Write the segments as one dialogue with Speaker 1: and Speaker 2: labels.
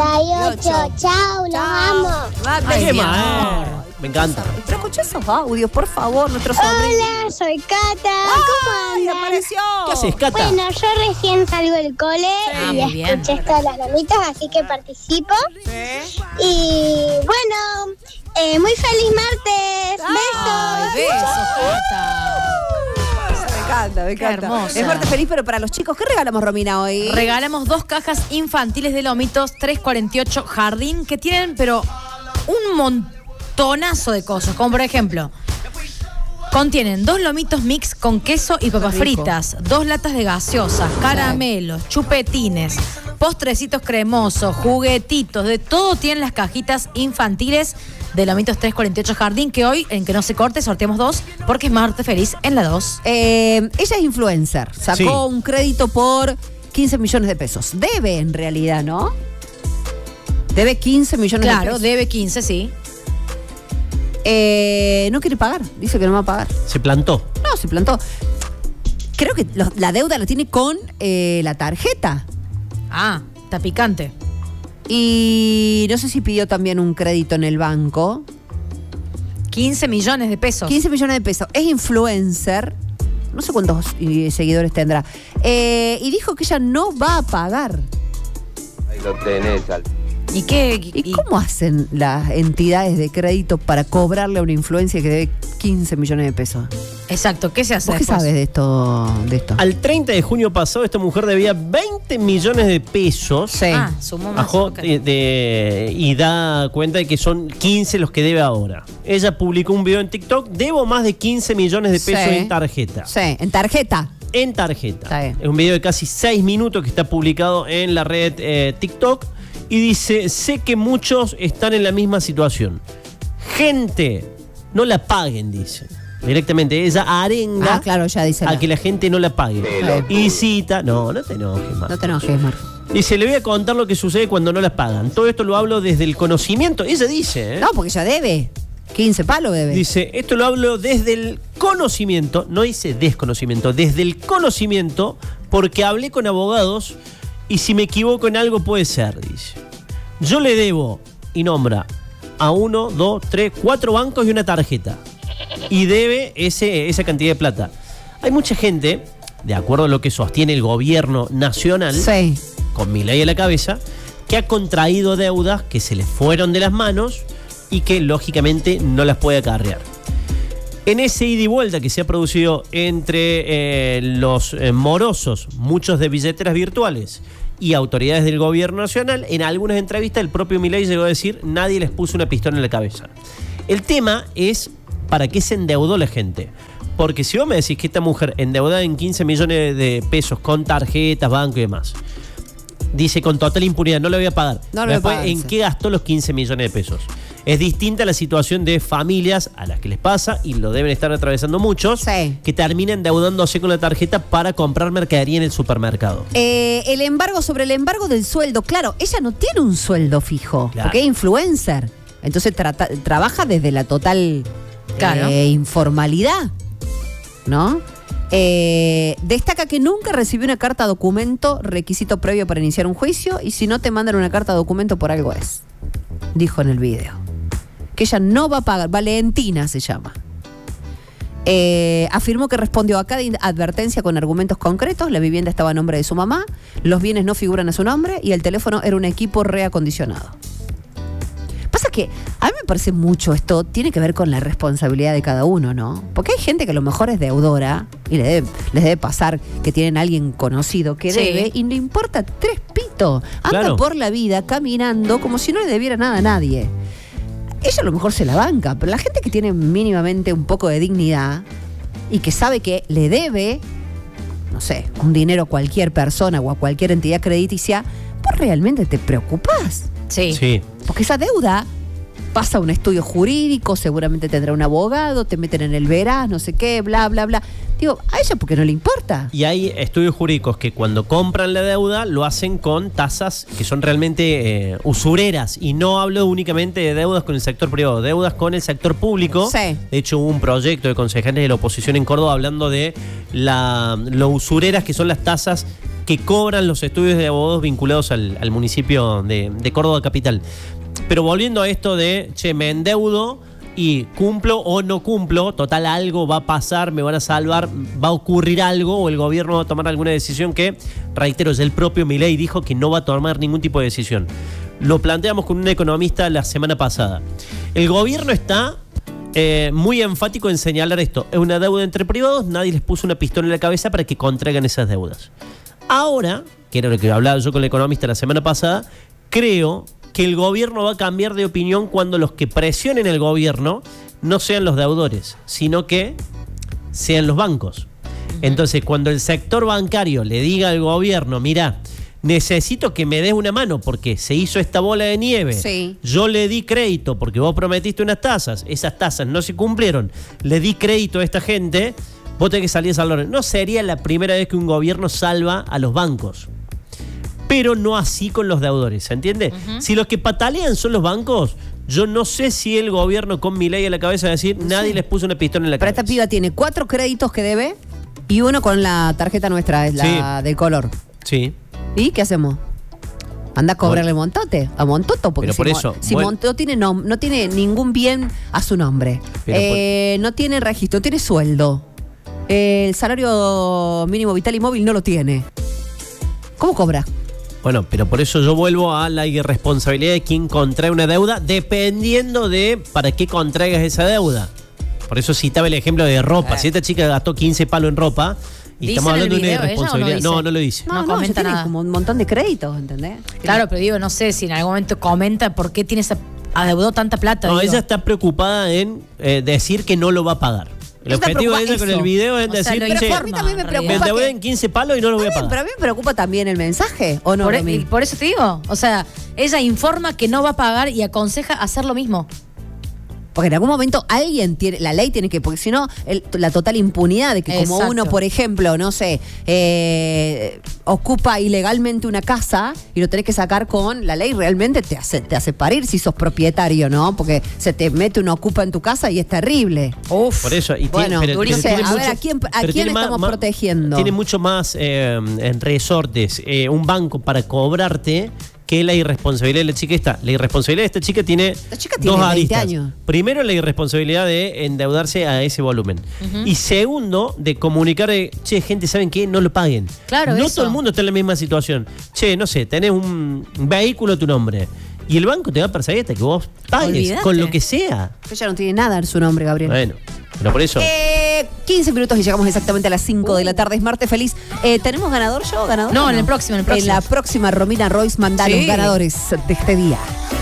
Speaker 1: 98. Chao, los amo.
Speaker 2: Qué mal. Me encanta.
Speaker 3: Pero escuché esos audios, por favor, nuestros sobrinos.
Speaker 1: Hola, soy Cata. ¿Cómo andan?
Speaker 3: Apareció.
Speaker 2: ¿Qué haces, Cata?
Speaker 1: Bueno, yo recién salgo del cole y
Speaker 4: muy bien.
Speaker 1: escuché esto de las lomitas, así que participo. Y bueno, muy feliz martes.
Speaker 4: Ay,
Speaker 1: Besos.
Speaker 4: besos, Cata.
Speaker 3: Me encanta.
Speaker 4: hermosa.
Speaker 3: Es martes feliz, pero para los chicos, ¿qué regalamos, Romina, hoy?
Speaker 4: Regalamos 2 cajas infantiles de lomitos 348 Jardín que tienen, pero un montonazo de cosas. Como por ejemplo, contienen 2 lomitos mix con queso y papas fritas, 2 latas de gaseosas, caramelos, chupetines, postrecitos cremosos, juguetitos, de todo tienen las cajitas infantiles de lomitos 348 Jardín, que hoy, en que no se corte, sorteamos 2, porque es martes feliz en la 2.
Speaker 3: Ella es influencer. Sacó
Speaker 2: Sí.
Speaker 3: un crédito por 15 millones de pesos. Debe, en realidad, ¿no? Debe 15 millones de
Speaker 4: Claro,
Speaker 3: pesos.
Speaker 4: debe 15, sí.
Speaker 3: No quiere pagar. Dice que no va a pagar.
Speaker 2: Se plantó.
Speaker 3: No, se plantó. Creo que la deuda la tiene con la tarjeta.
Speaker 4: Ah, está picante.
Speaker 3: Y no sé si pidió también un crédito en el banco.
Speaker 4: 15 millones de pesos.
Speaker 3: 15 millones de pesos. Es influencer. No sé cuántos seguidores tendrá. Y dijo que ella no va a pagar.
Speaker 5: Ahí lo tenés,
Speaker 4: ¿Y qué?
Speaker 3: ¿Y cómo hacen las entidades de crédito para cobrarle a una influencia que debe 15 millones de pesos?
Speaker 4: Exacto, ¿qué se hace
Speaker 3: ¿Vos qué
Speaker 4: después?
Speaker 3: sabes de esto?
Speaker 2: Al 30 de junio pasado, esta mujer debía 20 millones de pesos.
Speaker 3: Sí.
Speaker 4: Ah, sumó más.
Speaker 2: Ajó,
Speaker 4: ok.
Speaker 2: y da cuenta de que son 15 los que debe ahora. Ella publicó un video en TikTok. Debo más de 15 millones de pesos
Speaker 3: Sí.
Speaker 2: en tarjeta.
Speaker 3: Sí, en tarjeta.
Speaker 2: En tarjeta.
Speaker 3: Está bien.
Speaker 2: Es un video de casi 6 minutos que está publicado en la red TikTok. Y dice, sé que muchos están en la misma situación. Gente, no la paguen, dice. Directamente, ella arenga
Speaker 3: Claro, ya dice.
Speaker 2: a que la gente no la pague.
Speaker 3: Pelotudo.
Speaker 2: Y cita, no te enojes más.
Speaker 3: No te enojes, Mar.
Speaker 2: Dice, le voy a contar lo que sucede cuando no las pagan. Todo esto lo hablo desde el conocimiento. Ella dice,
Speaker 3: No, porque ya debe. 15 palos debe.
Speaker 2: Dice, esto lo hablo desde el conocimiento, no dice desconocimiento, desde el conocimiento, porque hablé con abogados y si me equivoco en algo puede ser, dice. Yo le debo, y nombra, a 1, 2, 3, 4 bancos y una tarjeta. Y debe esa cantidad de plata. Hay mucha gente, de acuerdo a lo que sostiene el gobierno nacional,
Speaker 3: Sí.
Speaker 2: con Milei a la cabeza, que ha contraído deudas que se le fueron de las manos y que lógicamente no las puede acarrear. En ese ida y vuelta que se ha producido entre los morosos, muchos de billeteras virtuales, y autoridades del gobierno nacional, en algunas entrevistas el propio Milei llegó a decir, nadie les puso una pistola en la cabeza. El tema es para qué se endeudó la gente. Porque si vos me decís que esta mujer endeudada en 15 millones de pesos con tarjetas, banco y demás, dice con total impunidad, no le voy a pagar.
Speaker 3: No le voy a
Speaker 2: Después,
Speaker 3: pagar,
Speaker 2: ¿en
Speaker 3: sí.
Speaker 2: qué gastó los 15 millones de pesos? Es distinta la situación de familias a las que les pasa, y lo deben estar atravesando muchos,
Speaker 3: Sí.
Speaker 2: que terminan endeudándose con la tarjeta para comprar mercadería en el supermercado.
Speaker 3: El embargo sobre el embargo del sueldo. Claro, ella no tiene un sueldo fijo,
Speaker 2: Claro.
Speaker 3: porque es influencer. Entonces trabaja desde la total
Speaker 4: Claro.
Speaker 3: informalidad, ¿no? Destaca que nunca recibió una carta documento, requisito previo para iniciar un juicio, y si no te mandan una carta documento por algo es. Dijo en el video. Que ella no va a pagar. Valentina se llama. Afirmó que respondió a cada advertencia con argumentos concretos. La vivienda estaba a nombre de su mamá, los bienes no figuran a su nombre y el teléfono era un equipo reacondicionado. Pasa que a mí me parece mucho esto, tiene que ver con la responsabilidad de cada uno, ¿no? Porque hay gente que a lo mejor es deudora y les debe pasar que tienen a alguien conocido que
Speaker 4: Sí.
Speaker 3: debe y le importa 3 pitos. Anda
Speaker 2: Claro.
Speaker 3: por la vida caminando como si no le debiera nada a nadie. Ella a lo mejor se la banca, pero la gente que tiene mínimamente un poco de dignidad y que sabe que le debe, no sé, un dinero a cualquier persona o a cualquier entidad crediticia, ¿vos realmente te preocupás?
Speaker 4: Sí.
Speaker 2: Sí.
Speaker 3: Porque esa deuda pasa a un estudio jurídico, seguramente tendrá un abogado, te meten en el verás, no sé qué, bla, bla, bla. Digo, a ella porque no le importa.
Speaker 2: Y hay estudios jurídicos que cuando compran la deuda lo hacen con tasas que son realmente usureras. Y no hablo únicamente de deudas con el sector privado, deudas con el sector público.
Speaker 3: Sí.
Speaker 2: De hecho, hubo un proyecto de concejales de la oposición en Córdoba hablando de lo usureras que son las tasas que cobran los estudios de abogados vinculados al municipio de Córdoba capital. Pero volviendo a esto de, che, me endeudo y cumplo o no cumplo, total algo va a pasar, me van a salvar, va a ocurrir algo o el gobierno va a tomar alguna decisión que, reitero, ya el propio Milei dijo que no va a tomar ningún tipo de decisión. Lo planteamos con un economista la semana pasada. El gobierno está muy enfático en señalar esto. Es una deuda entre privados, nadie les puso una pistola en la cabeza para que contraigan esas deudas. Ahora, que era lo que hablaba yo con el economista la semana pasada, creo que el gobierno va a cambiar de opinión cuando los que presionen el gobierno no sean los deudores, sino que sean los bancos. Entonces, cuando el sector bancario le diga al gobierno, mira, necesito que me des una mano porque se hizo esta bola de nieve,
Speaker 3: sí,
Speaker 2: yo le di crédito porque vos prometiste unas tasas, esas tasas no se cumplieron, le di crédito a esta gente, vos tenés que salir a salvar. No sería la primera vez que un gobierno salva a los bancos, pero no así con los deudores, ¿se entiende? Si los que patalean son los bancos, yo no sé si el gobierno con Milei a la cabeza de decir, nadie les puso una pistola en la cabeza.
Speaker 3: Pero esta piba tiene 4 créditos que debe y uno con la tarjeta nuestra, es la de color.
Speaker 2: Sí.
Speaker 3: ¿Y qué hacemos? Anda a cobrarle montote, a Montoto, porque
Speaker 2: pero por eso,
Speaker 3: si Montoto no tiene ningún bien a su nombre, no tiene registro, no tiene sueldo, el salario mínimo vital y móvil no lo tiene. ¿Cómo cobra?
Speaker 2: Bueno, pero por eso yo vuelvo a la irresponsabilidad de quien contrae una deuda, dependiendo de para qué contraigas esa deuda. Por eso citaba el ejemplo de ropa. Si esta chica gastó 15 palos en ropa, y estamos hablando de una irresponsabilidad.
Speaker 4: No,
Speaker 2: no lo dice.
Speaker 3: No comenta nada. Como un montón de créditos, ¿entendés?
Speaker 4: Claro, pero digo, no sé si en algún momento comenta por qué tiene adeudó tanta plata.
Speaker 2: No,
Speaker 4: digo.
Speaker 2: ella está preocupada en decir que no lo va a pagar. El objetivo de ella con el video es decir,
Speaker 3: pero a mí también me preocupa.
Speaker 2: Me endeudé en 15 palos y no lo voy a pagar.
Speaker 3: Pero a mí me preocupa también el mensaje, ¿o no?
Speaker 4: Por eso te digo, o sea, ella informa que no va a pagar y aconseja hacer lo mismo.
Speaker 3: Porque en algún momento alguien tiene, la ley tiene que, porque si no, la total impunidad de que como uno, por ejemplo, no sé, ocupa ilegalmente una casa y lo tenés que sacar con la ley, realmente te hace parir si sos propietario, ¿no? Porque se te mete un ocupa en tu casa y es terrible.
Speaker 2: Uf. Por eso. Y
Speaker 3: bueno, a ver, ¿a quién estamos protegiendo?
Speaker 2: Tiene mucho más resortes. Un banco para cobrarte que la irresponsabilidad de la chica esta. La irresponsabilidad de esta chica tiene dos
Speaker 3: 20
Speaker 2: aristas.
Speaker 3: años.
Speaker 2: Primero, la irresponsabilidad de endeudarse a ese volumen. Y segundo, de comunicar, che, gente, ¿saben qué? No lo paguen.
Speaker 4: Claro,
Speaker 2: no todo el mundo está en la misma situación. Che, no sé, tenés un vehículo a tu nombre y el banco te va a perseguir hasta que vos pagues.
Speaker 4: Olvídate.
Speaker 2: Con lo que sea.
Speaker 3: Ella no tiene nada en su nombre, Gabriel.
Speaker 2: Bueno, pero por eso.
Speaker 3: 15 minutos y llegamos exactamente a las 5 de la tarde. Es martes feliz. ¿Tenemos ganador yo? ¿Ganador?
Speaker 4: No, en el próximo.
Speaker 3: En la próxima, Romina Royce manda los ganadores de este día.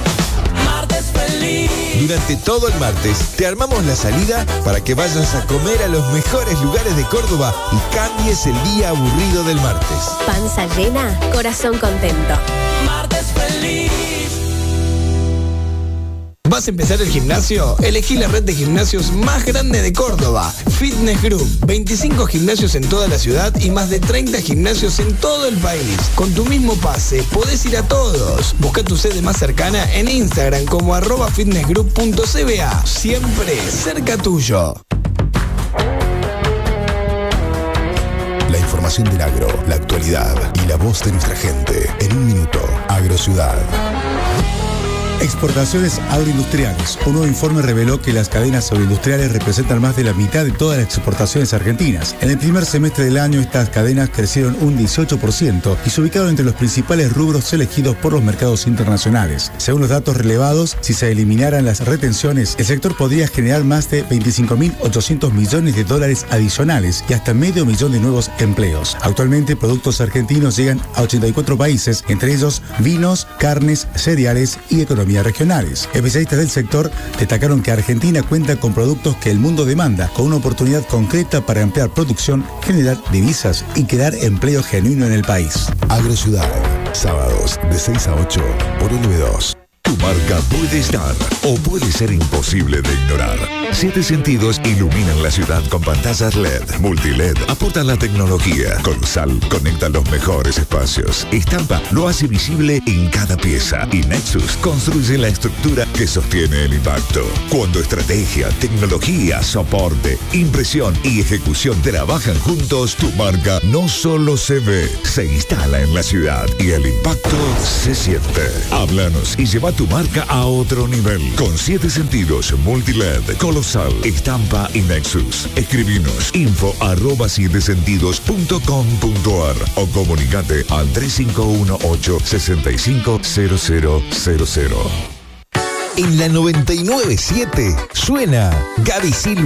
Speaker 6: Durante todo el martes te armamos la salida para que vayas a comer a los mejores lugares de Córdoba y cambies el día aburrido del martes.
Speaker 7: Panza llena, corazón contento.
Speaker 8: Martes feliz. ¿Vas a empezar el gimnasio? Elegí la red de gimnasios más grande de Córdoba. Fitness Group. 25 gimnasios en toda la ciudad y más de 30 gimnasios en todo el país. Con tu mismo pase, podés ir a todos. Busca tu sede más cercana en Instagram como @fitnessgroup.cba. Siempre cerca tuyo.
Speaker 6: La información del agro, la actualidad y la voz de nuestra gente. En un minuto, Agrociudad.
Speaker 9: Exportaciones agroindustriales. Un nuevo informe reveló que las cadenas agroindustriales representan más de la mitad de todas las exportaciones argentinas. En el primer semestre del año, estas cadenas crecieron un 18% y se ubicaron entre los principales rubros elegidos por los mercados internacionales. Según los datos relevados, si se eliminaran las retenciones, el sector podría generar más de 25.800 millones de dólares adicionales y hasta 500.000 de nuevos empleos. Actualmente, productos argentinos llegan a 84 países, entre ellos vinos, carnes, cereales y economía regionales. Especialistas del sector destacaron que Argentina cuenta con productos que el mundo demanda, con una oportunidad concreta para ampliar producción, generar divisas y crear empleo genuino en el país.
Speaker 6: Agrociudad, sábados de 6 a 8 por LB2.
Speaker 10: tu marca puede estar o puede ser imposible de ignorar. 7 Sentidos iluminan la ciudad con pantallas LED, multiled, aportan la tecnología. Colosal conecta los mejores espacios. Estampa lo hace visible en cada pieza. Y Nexus construye la estructura que sostiene el impacto. Cuando estrategia, tecnología, soporte, impresión y ejecución trabajan juntos, tu marca no solo se ve, se instala en la ciudad y el impacto se siente. Háblanos y lleva tu marca a otro nivel. Con 7 Sentidos, multiled, Colosal, Estampa y Nexus. Escribinos info@7sentidos.com.ar o comunicate al 3518-650000.
Speaker 6: En la 99.7 suena Gaby Silva.